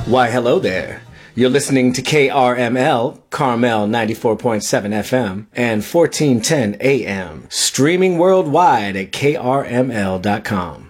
Why, hello there. You're listening to KRML, Carmel 94.7 FM, and 1410 AM, streaming worldwide at krml.com.